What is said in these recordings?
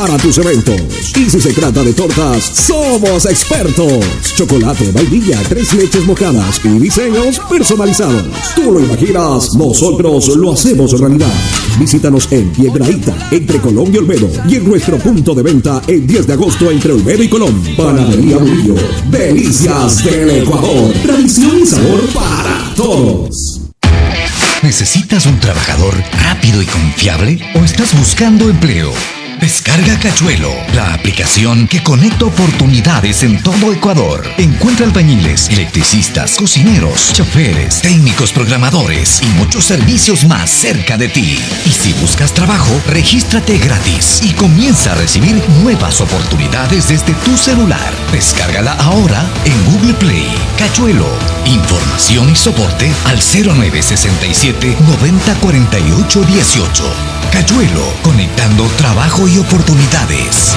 para tus eventos. Y si se trata de tortas, somos expertos. Chocolate, vainilla, 3 leches mojadas y diseños personalizados. Tú lo imaginas, nosotros lo hacemos realidad. Visítanos en Piedrahíta, entre Colón y Olmedo, y en nuestro punto de venta el 10 de agosto entre Olmedo y Colón. Panadería Murillo, delicias del Ecuador, tradición y sabor para todos. ¿Necesitas un trabajador rápido y confiable o estás buscando empleo? Descarga Cachuelo, la aplicación que conecta oportunidades en todo Ecuador. Encuentra albañiles, electricistas, cocineros, choferes, técnicos programadores y muchos servicios más cerca de ti. Y si buscas trabajo, regístrate gratis y comienza a recibir nuevas oportunidades desde tu celular. Descárgala ahora en Google Play. Cachuelo, información y soporte al 0967 90 48 18. Cachuelo, conectando trabajo y oportunidades.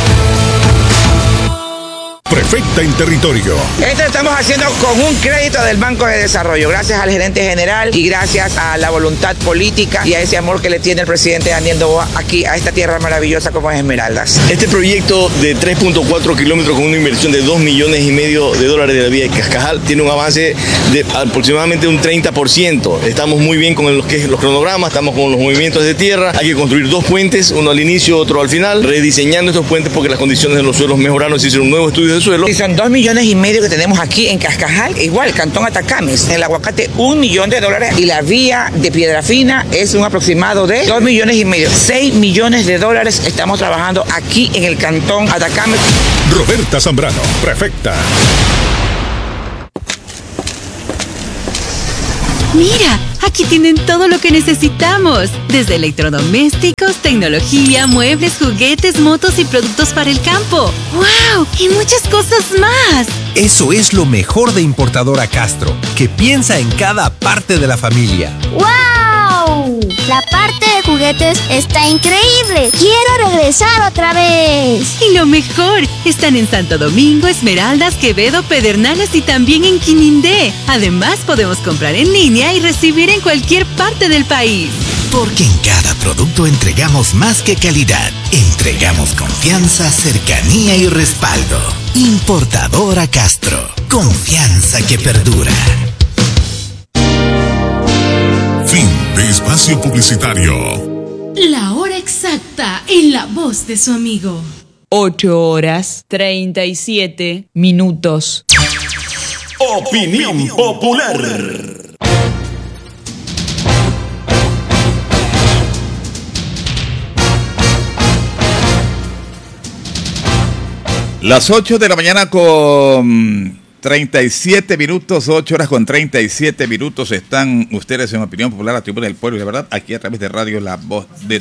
Prefecta en territorio. Esto estamos haciendo con un crédito del Banco de Desarrollo, gracias al gerente general y gracias a la voluntad política y a ese amor que le tiene el presidente Daniel Noboa aquí a esta tierra maravillosa como es Esmeraldas. Este proyecto de 3.4 kilómetros con una inversión de $2,5 millones de la vía de Cascajal tiene un avance de aproximadamente un 30%. Estamos muy bien con los cronogramas, estamos con los movimientos de tierra. Hay que construir 2 puentes, uno al inicio, otro al final, rediseñando estos puentes porque las condiciones de los suelos mejoraron. Se hicieron un nuevo estudio de suelo. Y son $2,5 millones que tenemos aquí en Cascajal, igual, Cantón Atacames, en el aguacate $1 millón y la vía de Piedrafina es un aproximado de $2,5 millones, $6 millones estamos trabajando aquí en el Cantón Atacames. Roberta Zambrano, prefecta. Mira, aquí tienen todo lo que necesitamos, desde electrodomésticos, tecnología, muebles, juguetes, motos y productos para el campo. ¡Wow! Y muchas cosas más. Eso es lo mejor de Importadora Castro, que piensa en cada parte de la familia. ¡Wow! La parte de juguetes está increíble. Quiero regresar otra vez. Y lo mejor, están en Santo Domingo, Esmeraldas, Quevedo, Pedernales y también en Quinindé. Además, podemos comprar en línea y recibir en cualquier parte del país. Porque en cada producto entregamos más que calidad. Entregamos confianza, cercanía y respaldo. Importadora Castro. Confianza que perdura. Fin de espacio publicitario. La hora exacta en la voz de su amigo. 8:37. Opinión popular. Las 8 de la mañana con 37 minutos, 8 horas con 37 minutos. Están ustedes en Opinión Popular, la Tribuna del Pueblo y la Verdad, aquí a través de Radio La Voz de...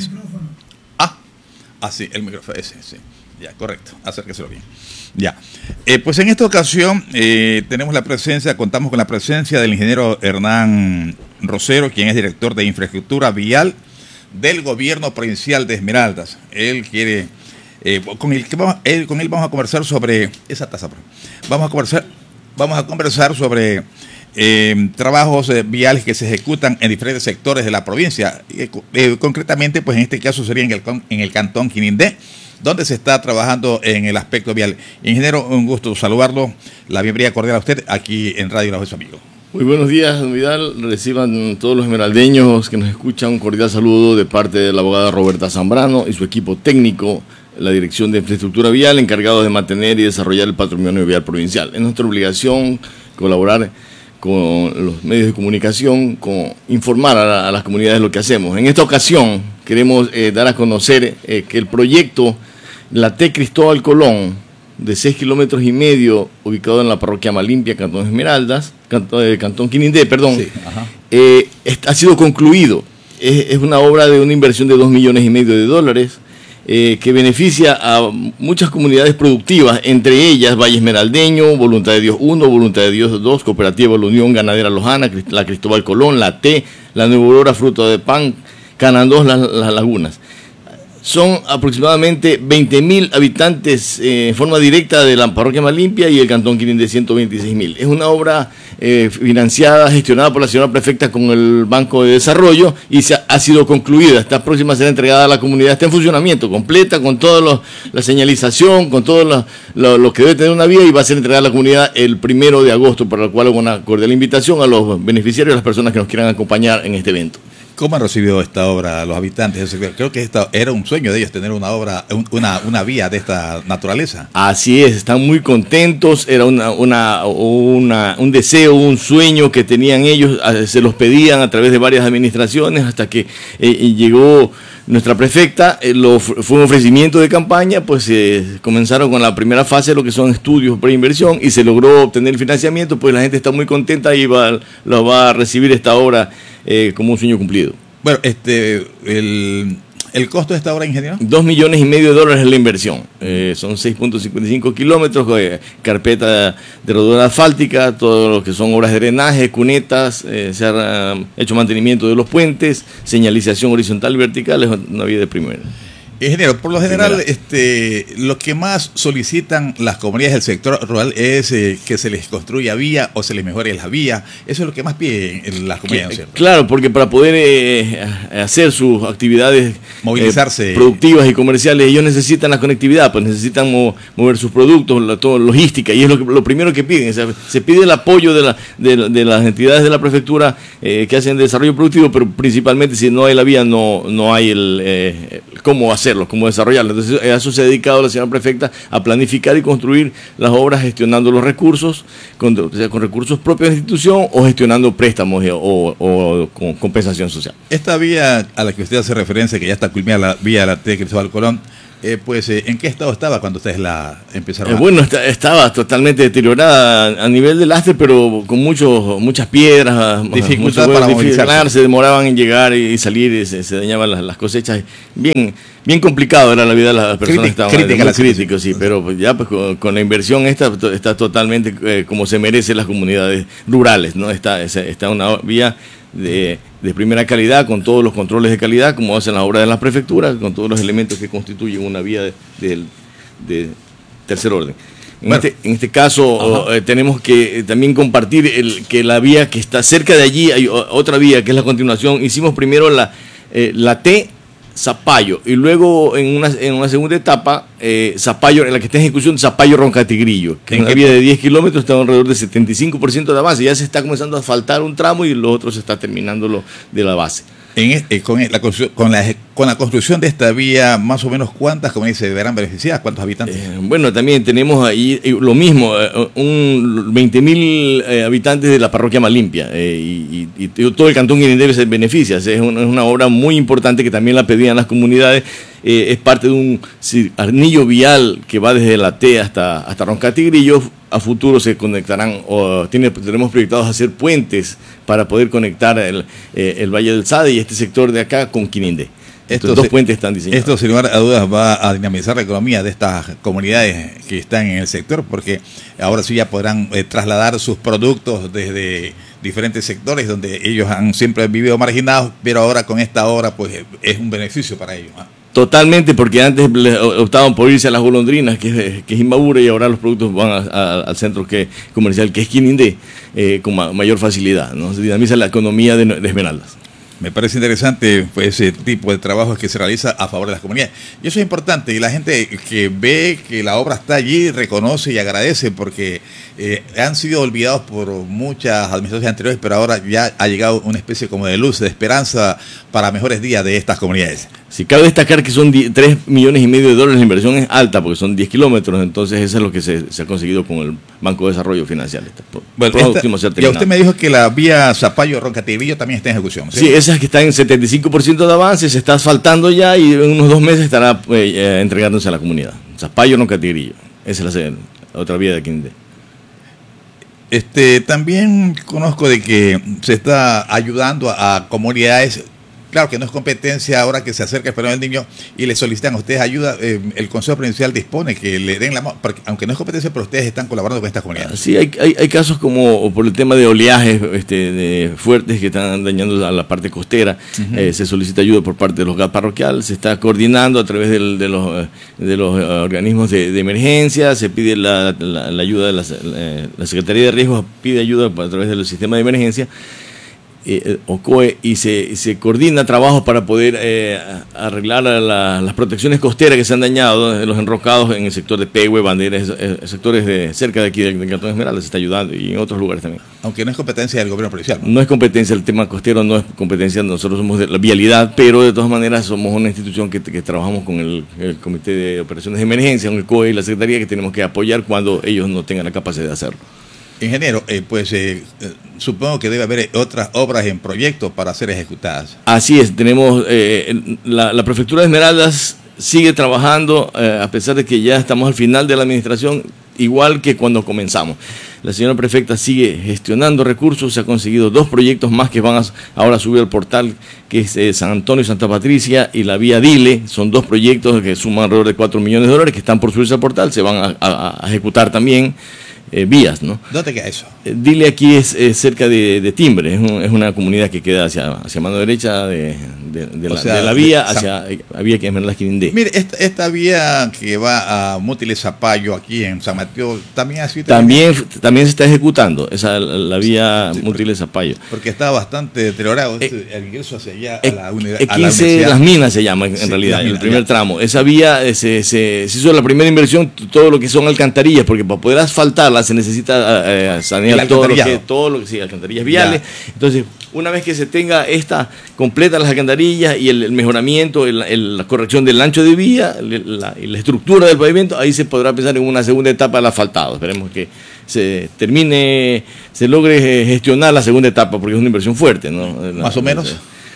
sí, el micrófono, ese, sí. Ya, correcto, acérqueselo bien. Ya, pues en esta ocasión contamos con la presencia del ingeniero Hernán Rosero, quien es director de Infraestructura Vial del Gobierno Provincial de Esmeraldas. Él quiere... con él vamos a conversar sobre esa tasa. Vamos a conversar sobre trabajos viales que se ejecutan en diferentes sectores de la provincia. Concretamente, pues en este caso sería en el Cantón Quinindé, donde se está trabajando en el aspecto vial. Ingeniero, un gusto saludarlo. La bienvenida cordial a usted aquí en Radio La Voz de su amigo. Muy buenos días, don Vidal. Reciban todos los esmeraldeños que nos escuchan un cordial saludo de parte de la abogada Roberta Zambrano y su equipo técnico, la Dirección de Infraestructura Vial, encargado de mantener y desarrollar el patrimonio vial provincial. Es nuestra obligación colaborar con los medios de comunicación, con informar a las comunidades lo que hacemos. En esta ocasión queremos dar a conocer que el proyecto La T. Cristóbal Colón, de 6,5 kilómetros, ubicado en la parroquia Malimpia, Cantón Esmeraldas, Cantón Quinindé, perdón, sí, ha sido concluido. Es una obra de una inversión de $2,5 millones, que beneficia a muchas comunidades productivas, entre ellas Valle Esmeraldeño, Voluntad de Dios 1, Voluntad de Dios 2, Cooperativa La Unión Ganadera Lojana, la Cristóbal Colón, la T, la Nueva Aurora Fruto de Pan, Canandós, las Lagunas. Son aproximadamente 20.000 habitantes en forma directa de la parroquia Malimpia y el cantón Quirindé 126.000. Es una obra financiada, gestionada por la señora prefecta con el Banco de Desarrollo y ha sido concluida. Está próxima a ser entregada a la comunidad. Está en funcionamiento, completa, con toda la señalización, con todo lo que debe tener una vía, y va a ser entregada a la comunidad el 1 de agosto, para lo cual hago una cordial invitación a los beneficiarios y a las personas que nos quieran acompañar en este evento. ¿Cómo han recibido esta obra los habitantes? Creo que era un sueño de ellos tener una obra, una vía de esta naturaleza. Así es, están muy contentos. Era un deseo, un sueño que tenían ellos. Se los pedían a través de varias administraciones hasta que llegó nuestra prefecta. Fue un ofrecimiento de campaña, pues comenzaron con la primera fase, lo que son estudios preinversión, y se logró obtener el financiamiento. Pues la gente está muy contenta y va a recibir esta obra como un sueño cumplido. Bueno, ¿el costo de esta obra, ingeniero? $2,5 millones es la inversión. Son 6.55 kilómetros, carpeta de rodadura asfáltica, todo lo que son obras de drenaje, cunetas, se ha hecho mantenimiento de los puentes, señalización horizontal y vertical, es una vía de primera. Ingeniero, por lo general, lo que más solicitan las comunidades del sector rural es que se les construya vía o se les mejore la vía. Eso es lo que más piden las comunidades, ¿cierto? Claro, porque para poder hacer sus actividades movilizarse, productivas y comerciales, ellos necesitan la conectividad, pues necesitan mover sus productos, toda logística, y es lo primero que piden. O sea, se pide el apoyo de las entidades de la prefectura que hacen desarrollo productivo, pero principalmente si no hay la vía, no hay cómo hacerlo, cómo desarrollarlo. Entonces, a eso se ha dedicado la señora prefecta, a planificar y construir las obras gestionando los recursos, con recursos propios de la institución o gestionando préstamos o con compensación social. Esta vía a la que usted hace referencia, que ya está culminada, la vía de la T. Cristóbal Colón, ¿en qué estado estaba cuando ustedes la empezaron? Bueno, estaba totalmente deteriorada a nivel de lastre, pero con muchas piedras, dificultad para movilizarse. Se demoraban en llegar y salir, se dañaban las cosechas. Bien complicado era la vida de las personas, estaban críticos, sí, pero ya pues con la inversión está totalmente como se merecen las comunidades rurales, ¿no? Está una vía de primera calidad, con todos los controles de calidad, como hacen las obras de las prefecturas, con todos los elementos que constituyen una vía de tercer orden. En este caso, tenemos que también compartir que la vía que está cerca de allí, hay otra vía que es la continuación. Hicimos primero la T Zapallo, y luego en una segunda etapa Zapallo, en la que está en ejecución, Zapallo Roncatigrillo, que es una vía de 10 kilómetros, está alrededor de 75% de avance. Ya se está comenzando a asfaltar un tramo y lo otro se está terminando de la base. Con la construcción de esta vía, más o menos, ¿cuántas comunidades se verán beneficiadas? ¿Cuántos habitantes? Bueno, también tenemos ahí lo mismo, 20.000 habitantes de la parroquia Malimpia, y todo el cantón Quirindé se beneficia. Es una obra muy importante que también la pedían las comunidades. Es parte de un anillo vial que va desde la T hasta Roncatigrillo. A futuro se conectarán, tenemos proyectados hacer puentes para poder conectar el Valle del Sade y este sector de acá con Quirindé. Estos dos puentes están diseñados. Esto, sin lugar a dudas, va a dinamizar la economía de estas comunidades que están en el sector, porque ahora sí ya podrán trasladar sus productos desde diferentes sectores donde ellos han siempre vivido marginados, pero ahora con esta obra pues es un beneficio para ellos. Totalmente, porque antes optaban por irse a las golondrinas, que es Imbabura, y ahora los productos van al centro comercial, que es Quirindé, con mayor facilidad, ¿no? Se dinamiza la economía de Esmeraldas. Me parece interesante pues, ese tipo de trabajo que se realiza a favor de las comunidades. Y eso es importante, y la gente que ve que la obra está allí reconoce y agradece, porque han sido olvidados por muchas administraciones anteriores, pero ahora ya ha llegado una especie como de luz, de esperanza para mejores días de estas comunidades. Sí, cabe destacar que son $3,5 millones la inversión es alta, porque son 10 kilómetros, entonces eso es lo que se ha conseguido con el Banco de Desarrollo Financiero. Y usted me dijo que la vía Zapallo-Roncatigrillo también está en ejecución, ¿sí? Sí, esa es que está en 75% de avance, se está asfaltando ya y en unos 2 meses estará entregándose a la comunidad. Zapallo-Roncatigrillo, esa es la otra vía de Quirindé. También conozco de que se está ayudando a comunidades Claro que no es competencia ahora que se acerca el Perdón del Niño y le solicitan a ustedes ayuda. El Consejo Provincial dispone que le den la mano, aunque no es competencia, pero ustedes están colaborando con estas comunidades. Sí, hay casos como por el tema de oleajes fuertes que están dañando a la parte costera. Se solicita ayuda por parte de los GAT parroquiales, se está coordinando a través de los organismos de emergencia, se pide la ayuda de la Secretaría de Riesgos, pide ayuda a través del sistema de emergencia. OCOE, y se coordina trabajo para poder arreglar las protecciones costeras que se han dañado, los enrocados en el sector de Pehue, Banderas, sectores cerca de aquí del Cantón Esmeralda, se está ayudando, y en otros lugares también. Aunque no es competencia del gobierno provincial. No es competencia, el tema costero no es competencia, nosotros somos de la vialidad, pero de todas maneras somos una institución que trabajamos con el Comité de Operaciones de Emergencia, con el COE y la Secretaría, que tenemos que apoyar cuando ellos no tengan la capacidad de hacerlo. Ingeniero, supongo que debe haber otras obras en proyecto para ser ejecutadas. Así es, tenemos la Prefectura de Esmeraldas sigue trabajando, a pesar de que ya estamos al final de la administración, igual que cuando comenzamos. La señora prefecta sigue gestionando recursos, se han conseguido 2 proyectos más que van ahora a subir al portal, que es San Antonio y Santa Patricia y la vía Dile. Son 2 proyectos que suman alrededor de $4 millones que están por subirse al portal, se van a ejecutar también. Vías, ¿no? ¿Dónde queda eso? Dile aquí es cerca de Timbre, es una comunidad que queda hacia mano derecha de la vía, hacia vía que es Esmeraldas Quirindé. Mire, esta vía que va a Mútiles Zapallo aquí en San Mateo, también así. También se está ejecutando, la vía Mútiles Zapallo. Porque está bastante deteriorado el ingreso hacia allá a la unidad. Las Minas se llama en realidad, el primer tramo. Esa vía se hizo la primera inversión, todo lo que son alcantarillas, porque para poder asfaltarla se necesita sanear alcantarillas viales. Ya. Entonces, una vez que se tenga completa las alcantarillas y el mejoramiento, la corrección del ancho de vía y la estructura del pavimento, ahí se podrá pensar en una segunda etapa del asfaltado. Esperemos que se logre gestionar la segunda etapa, porque es una inversión fuerte, ¿no? Más o menos.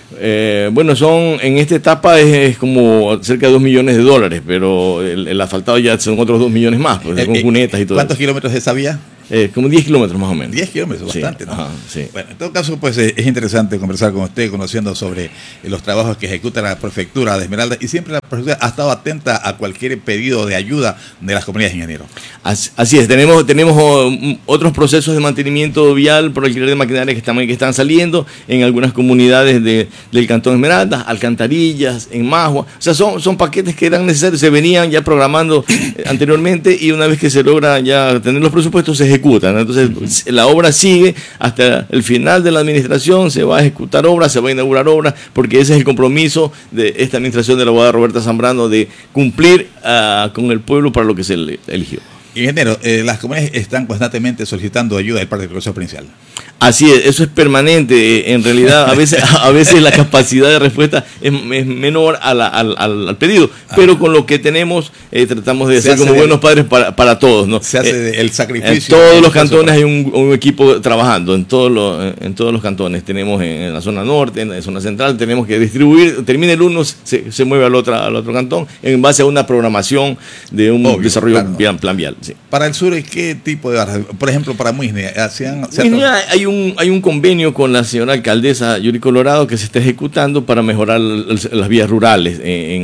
En esta etapa es como cerca de $2 millones, pero el asfaltado ya son otros 2 millones más, pues, con cunetas y todo. ¿Cuántos kilómetros de esa vía? Como 10 kilómetros más o menos. 10 kilómetros, bastante, sí, ¿no? Ajá, sí. Bueno, en todo caso, pues es interesante conversar con usted, conociendo sobre los trabajos que ejecuta la Prefectura de Esmeralda, y siempre la Prefectura ha estado atenta a cualquier pedido de ayuda de las comunidades, ingeniero. Así es, tenemos otros procesos de mantenimiento vial por alquiler de maquinaria que están saliendo en algunas comunidades del Cantón Esmeralda, alcantarillas, en Majua. O sea, son paquetes que eran necesarios, se venían ya programando anteriormente, y una vez que se logra ya tener los presupuestos, se ejecutan. Entonces, la obra sigue hasta el final de la administración, se va a ejecutar obra, se va a inaugurar obra, porque ese es el compromiso de esta administración de la abogada Roberta Zambrano, de cumplir con el pueblo para lo que se eligió. Ingeniero, las comunidades están constantemente solicitando ayuda del parte del Consejo Provincial. Así es, eso es permanente. En realidad, a veces la capacidad de respuesta es menor al pedido, pero con lo que tenemos tratamos de ser como buenos padres para todos, ¿no? Se hace el sacrificio. En todos los cantones hay un equipo trabajando, en todos los cantones. Tenemos en la zona norte, en la zona central, tenemos que distribuir, termina el uno, se mueve al otro cantón, en base a una programación de un desarrollo plan vial. Sí. Para el sur, ¿qué tipo de barras? Por ejemplo, para Muisne, hay un convenio con la señora alcaldesa Yuri Colorado que se está ejecutando para mejorar las vías rurales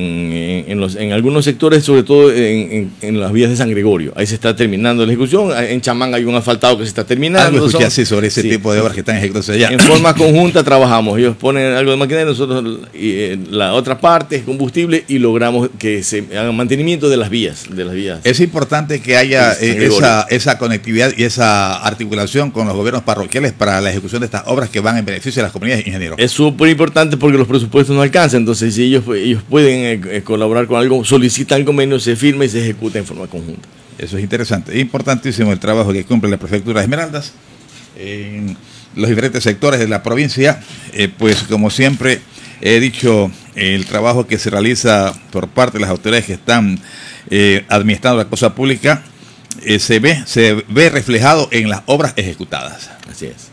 en algunos sectores, sobre todo en las vías de San Gregorio. Ahí se está terminando la ejecución. En Chamán hay un asfaltado que se está terminando. Algo escuché así sobre ese tipo de obras que están ejecutándose allá. En forma conjunta trabajamos. Ellos ponen algo de maquinaria, nosotros la otra parte es combustible, y logramos que se haga mantenimiento de las vías. Es importante que haya esa conectividad y esa articulación con los gobiernos parroquiales para la ejecución de estas obras que van en beneficio de las comunidades, ingeniero. Es súper importante porque los presupuestos no alcanzan. Entonces, si ellos pueden colaborar con algo, solicitan el convenio, se firma y se ejecuta en forma conjunta. Eso es interesante. Es importantísimo el trabajo que cumple la Prefectura de Esmeraldas en los diferentes sectores de la provincia. Pues como siempre he dicho, el trabajo que se realiza por parte de las autoridades que están administrando la cosa pública se ve reflejado en las obras ejecutadas. Así es.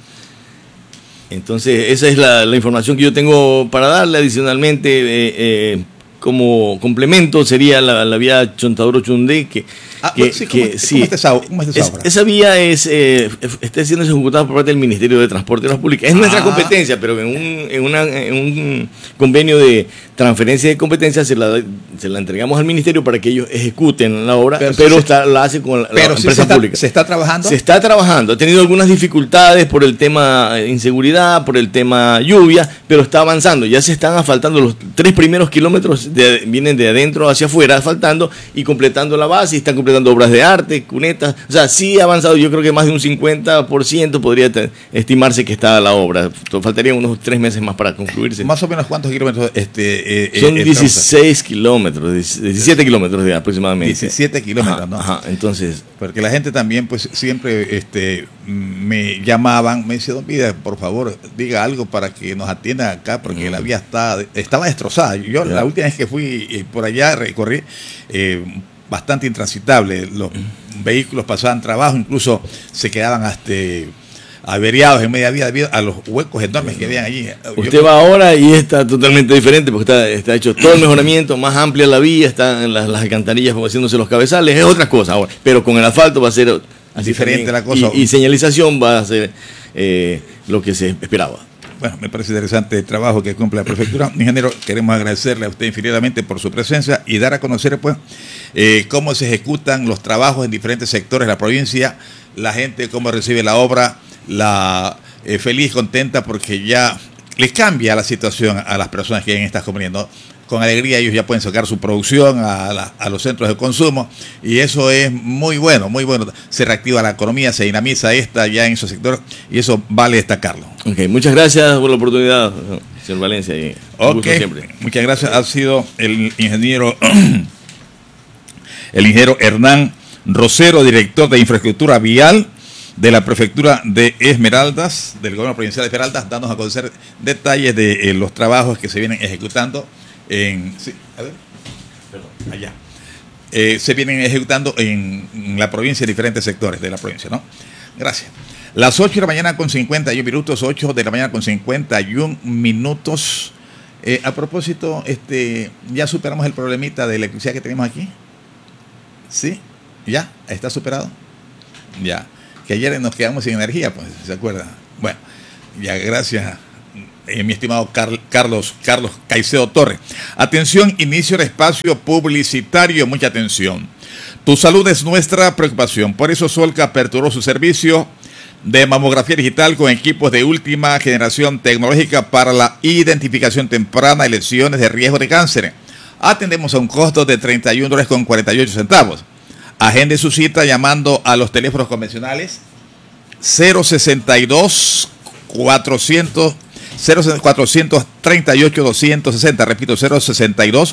Entonces, esa es la información que yo tengo para darle. Adicionalmente, como complemento sería la vía Chontaduro-Chundé, ¿cómo está esa obra? Esa vía está siendo ejecutada por parte del Ministerio de Transporte y Obras Públicas. Es nuestra competencia, pero en un convenio de transferencia de competencias se la entregamos al Ministerio para que ellos ejecuten la obra, pero la hace con la empresa pública. ¿Se está trabajando? Se está trabajando. Ha tenido algunas dificultades por el tema inseguridad, por el tema lluvia, pero está avanzando. Ya se están asfaltando los 3 primeros kilómetros, vienen de adentro hacia afuera asfaltando y completando la base, y están completando obras de arte, cunetas. O sea, sí ha avanzado. Yo creo que más de un 50% podría estimarse que está la obra. Faltarían unos 3 meses más para concluirse. ¿Más o menos cuántos kilómetros? Son 16 kilómetros, 17 kilómetros de aproximadamente. 17 kilómetros, ¿no? Ajá, entonces. Porque la gente también, pues, siempre me llamaban, me decía, don Vida, por favor, diga algo para que nos atiendan acá, porque la vía estaba destrozada. Yo la última vez que fui por allá recorrí bastante intransitable. Los vehículos pasaban trabajo, incluso se quedaban averiados en media vía debido a los huecos enormes que habían allí. Usted va ahora y está totalmente diferente, porque está hecho todo el mejoramiento, más amplia la vía, están las alcantarillas haciéndose los cabezales, es otra cosa ahora, pero con el asfalto va a ser diferente la cosa. Y señalización va a ser lo que se esperaba. Bueno, me parece interesante el trabajo que cumple la prefectura. Ingeniero, queremos agradecerle a usted infinitamente por su presencia y dar a conocer, pues, cómo se ejecutan los trabajos en diferentes sectores de la provincia, la gente cómo recibe la obra, feliz, contenta, porque ya les cambia la situación a las personas que viven en estas comunidades, ¿no? Con alegría ellos ya pueden sacar su producción a los centros de consumo, y eso es muy bueno, muy bueno. Se reactiva la economía, se dinamiza ya en esos sectores, y eso vale destacarlo. Ok, muchas gracias por la oportunidad, señor Valencia. Y gusto siempre. Muchas gracias. Ha sido el ingeniero Hernán Rosero, director de infraestructura vial de la prefectura de Esmeraldas, del gobierno provincial de Esmeraldas, dándonos a conocer detalles de los trabajos que se vienen ejecutando se vienen ejecutando en la provincia, en diferentes sectores de la provincia, ¿no? Gracias. Las 8 de la mañana con 51 minutos, 8 de la mañana con 51 minutos. A propósito, ya superamos el problemita de electricidad que tenemos aquí. ¿Sí? ¿Ya? ¿Está superado? Ya. Que ayer nos quedamos sin energía, pues, ¿se acuerda? Bueno, ya, gracias. Mi estimado Carlos Caicedo Torres. Atención, inicio del espacio publicitario, mucha atención. Tu salud es nuestra preocupación, por eso Solca aperturó su servicio de mamografía digital con equipos de última generación tecnológica para la identificación temprana de lesiones de riesgo de cáncer. Atendemos a un costo de $31.48. Agende su cita llamando a los teléfonos convencionales 062 438 260, repito, 062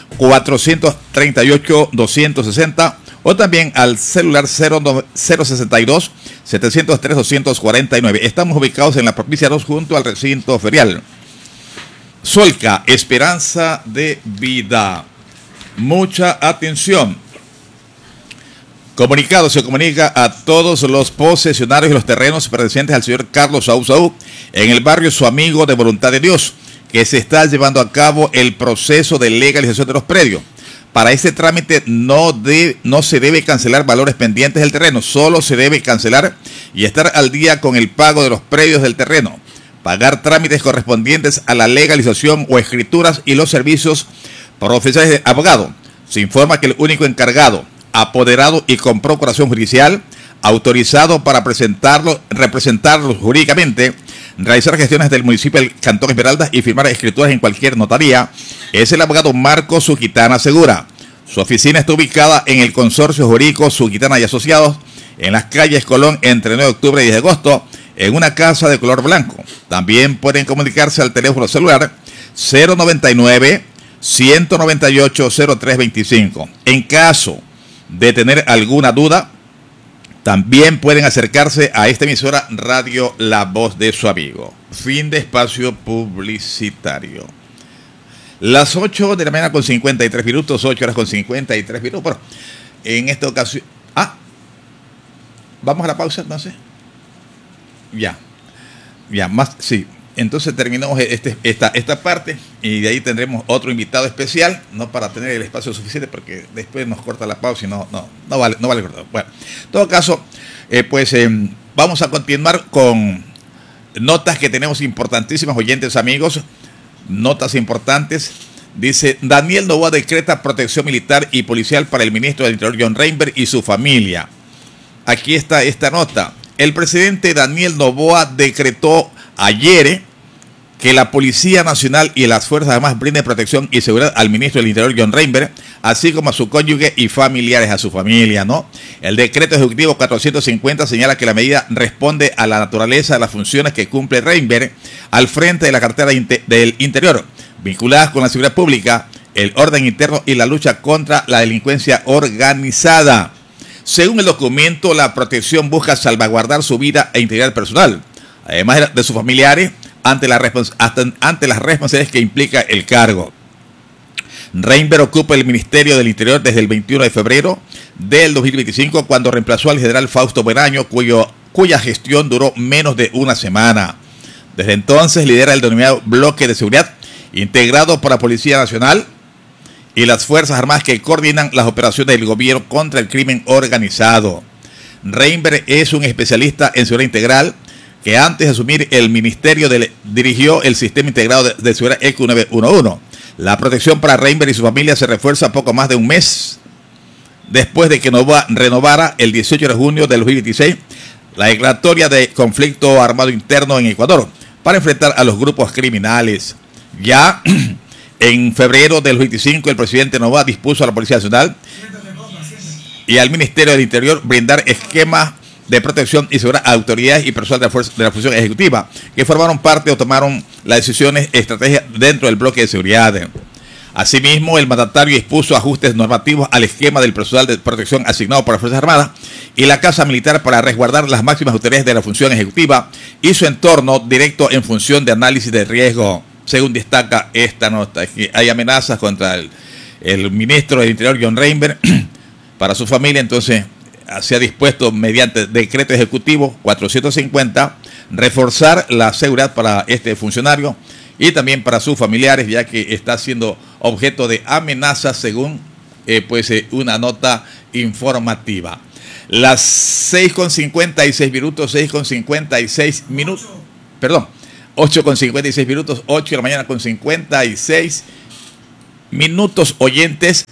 438 260, o también al celular 062 703 249. Estamos ubicados en la provincia 2 junto al recinto ferial. Solca, esperanza de vida. Mucha atención. Comunicado, se comunica a todos los posesionarios de los terrenos pertenecientes al señor Carlos Saúl en el barrio Su Amigo de Voluntad de Dios, que se está llevando a cabo el proceso de legalización de los predios. Para este trámite no se debe cancelar valores pendientes del terreno, solo se debe cancelar y estar al día con el pago de los predios del terreno, pagar trámites correspondientes a la legalización o escrituras y los servicios profesionales de abogado. Se informa que el único encargado, apoderado y con procuración judicial, autorizado para representarlo jurídicamente, realizar gestiones del municipio del Cantón Esmeraldas y firmar escrituras en cualquier notaría, es el abogado Marcos Suquitana Segura. Su oficina está ubicada en el consorcio jurídico Suquitana y Asociados, en las calles Colón, entre 9 de octubre y 10 de agosto, en una casa de color blanco. También pueden comunicarse al teléfono celular 099 198 0325. En caso de tener alguna duda, también pueden acercarse a esta emisora Radio La Voz de Su Amigo. Fin de espacio publicitario. Las 8 de la mañana con 53 minutos, 8 horas con 53 minutos. Bueno, en esta ocasión... ¿Vamos a la pausa entonces? Ya, más, sí. entonces terminamos esta parte y de ahí tendremos otro invitado especial, no para tener el espacio suficiente porque después nos corta la pausa y no vale cortar. Bueno, en todo caso, vamos a continuar con notas que tenemos importantísimas, oyentes amigos, notas importantes. Dice, Daniel Noboa decreta protección militar y policial para el ministro del Interior John Reinberg y su familia. Aquí está esta nota. El presidente Daniel Noboa decretó ayer que la Policía Nacional y las Fuerzas Armadas brinden protección y seguridad al ministro del Interior John Reinberg, así como a su cónyuge y familiares, a su familia, ¿no? El decreto ejecutivo 450 señala que la medida responde a la naturaleza de las funciones que cumple Reinberg al frente de la cartera del Interior, vinculadas con la seguridad pública, el orden interno y la lucha contra la delincuencia organizada. Según el documento, la protección busca salvaguardar su vida e integridad personal, además de sus familiares, ante las responsabilidades que implica el cargo. Reinberg ocupa el Ministerio del Interior desde el 21 de febrero del 2025, cuando reemplazó al general Fausto Buenaño, cuya gestión duró menos de una semana. Desde entonces lidera el denominado Bloque de Seguridad, integrado por la Policía Nacional y las Fuerzas Armadas que coordinan las operaciones del gobierno contra el crimen organizado. Reinberg es un especialista en seguridad integral que antes de asumir el ministerio dirigió el Sistema Integrado de Seguridad ECU 911. La protección para Reinberg y su familia se refuerza poco más de un mes después de que Noboa renovara el 18 de junio del 2026 la declaratoria de conflicto armado interno en Ecuador para enfrentar a los grupos criminales. Ya en febrero del 25, el presidente Noboa dispuso a la Policía Nacional y al Ministerio del Interior brindar esquemas de protección y seguridad a autoridades y personal de la función ejecutiva que formaron parte o tomaron las decisiones estratégicas dentro del bloque de seguridad. Asimismo, el mandatario dispuso ajustes normativos al esquema del personal de protección asignado por las Fuerzas Armadas y la Casa Militar para resguardar las máximas autoridades de la función ejecutiva y su entorno directo en función de análisis de riesgo. Según destaca esta nota, que hay amenazas contra el ministro del Interior John Reinberg para su familia, entonces se ha dispuesto mediante decreto ejecutivo 450 reforzar la seguridad para este funcionario y también para sus familiares, ya que está siendo objeto de amenazas según una nota informativa. Las 6:56 minutos, 6:56 minutos, perdón, 8:56 minutos, 8 de la mañana con 56 minutos, oyentes.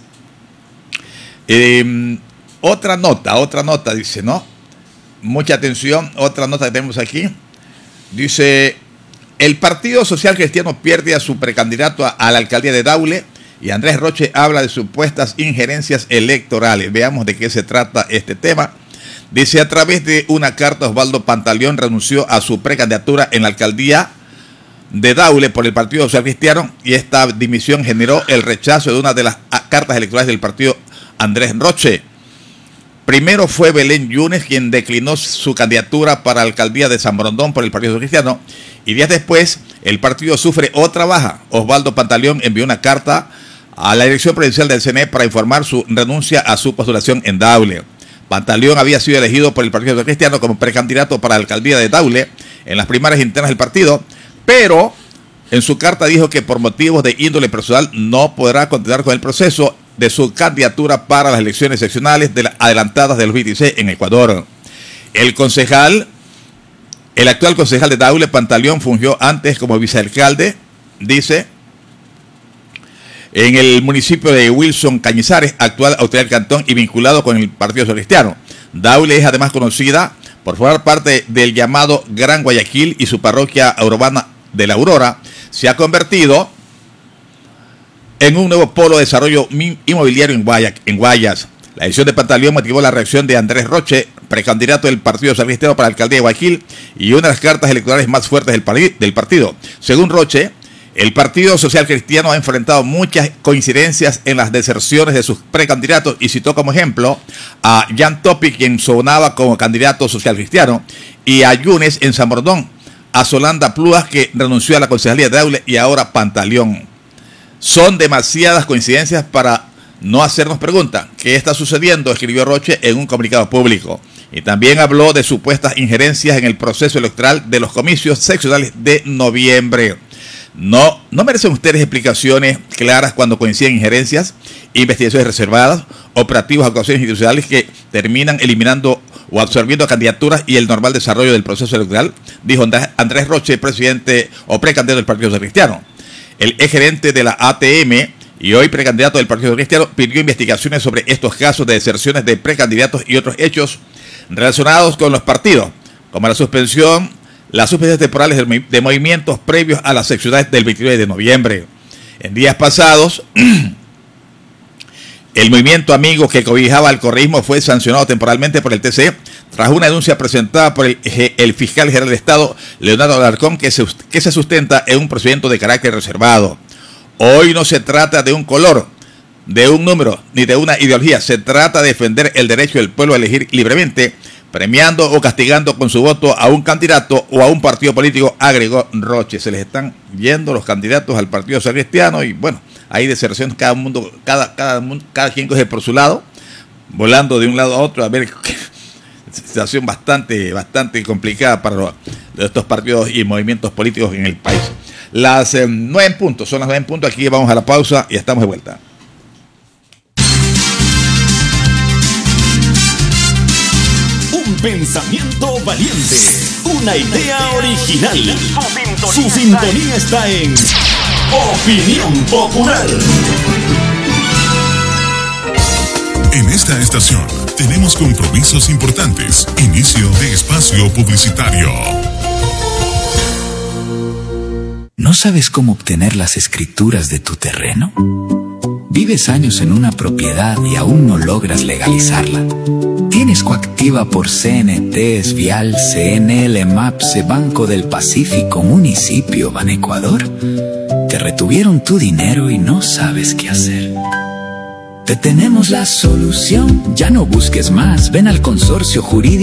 Otra nota, dice, ¿no? Mucha atención, otra nota que tenemos aquí. Dice, el Partido Social Cristiano pierde a su precandidato a la alcaldía de Daule y Andrés Roche habla de supuestas injerencias electorales. Veamos de qué se trata este tema. Dice, a través de una carta, Osvaldo Pantaleón renunció a su precandidatura en la alcaldía de Daule por el Partido Social Cristiano y esta dimisión generó el rechazo de una de las cartas electorales del partido Andrés Roche. Primero fue Belén Yunes quien declinó su candidatura para la alcaldía de San Borondón por el Partido Cristiano y días después el partido sufre otra baja. Osvaldo Pantaleón envió una carta a la dirección provincial del CNE para informar su renuncia a su postulación en Daule. Pantaleón había sido elegido por el Partido Cristiano como precandidato para la alcaldía de Daule en las primarias internas del partido, pero en su carta dijo que por motivos de índole personal no podrá continuar con el proceso de su candidatura para las elecciones seccionales adelantadas del 2026 en Ecuador. El actual concejal de Daule, Pantaleón, fungió antes como vicealcalde, dice, en el municipio de Wilson Cañizares, actual autoridad del cantón y vinculado con el Partido Social Cristiano. Daule es además conocida por formar parte del llamado Gran Guayaquil y su parroquia urbana de la Aurora se ha convertido en un nuevo polo de desarrollo inmobiliario en Guayas. La decisión de Pantaleón motivó la reacción de Andrés Roche, precandidato del Partido Social Cristiano para la alcaldía de Guayaquil y una de las cartas electorales más fuertes del partido. Según Roche, el Partido Social Cristiano ha enfrentado muchas coincidencias en las deserciones de sus precandidatos y citó como ejemplo a Jan Topi, quien sonaba como candidato social cristiano, y a Yunes en San Borondón, a Solanda Pluas, que renunció a la concejalía de Daule, y ahora Pantaleón. Son demasiadas coincidencias para no hacernos preguntas. ¿Qué está sucediendo?, escribió Roche en un comunicado público. Y también habló de supuestas injerencias en el proceso electoral de los comicios seccionales de noviembre. No merecen ustedes explicaciones claras cuando coinciden injerencias, investigaciones reservadas, operativos, actuaciones institucionales que terminan eliminando o absorbiendo candidaturas y el normal desarrollo del proceso electoral, dijo Andrés Roche, presidente o precandidato del Partido Social Cristiano. El ex gerente de la ATM y hoy precandidato del Partido Social Cristiano pidió investigaciones sobre estos casos de deserciones de precandidatos y otros hechos relacionados con los partidos, como las suspensiones temporales de movimientos previos a las seccionales del 29 de noviembre. En días pasados, el movimiento Amigos que cobijaba al correísmo fue sancionado temporalmente por el TC tras una denuncia presentada por el fiscal general del Estado, Leonardo Alarcón, que se sustenta en un procedimiento de carácter reservado. Hoy no se trata de un color, de un número, ni de una ideología. Se trata de defender el derecho del pueblo a elegir libremente, premiando o castigando con su voto a un candidato o a un partido político, agregó Roche. Se les están yendo los candidatos al Partido Social Cristiano y bueno, hay deserciones, cada quien coge por su lado, volando de un lado a otro. A ver, situación bastante complicada para estos partidos y movimientos políticos en el país. Las 9 en punto, son las 9 en punto, aquí vamos a la pausa y estamos de vuelta. Un pensamiento valiente, una idea original. Su sintonía está en Opinión Popular. En esta estación tenemos compromisos importantes. Inicio de espacio publicitario. ¿No sabes cómo obtener las escrituras de tu terreno? ¿Vives años en una propiedad y aún no logras legalizarla? ¿Tienes coactiva por CNT, Vial, CNL, MAPSE, Banco del Pacífico, Municipio, Banecuador? ¿Te retuvieron tu dinero y no sabes qué hacer? Te tenemos la solución, ya no busques más, ven al consorcio jurídico.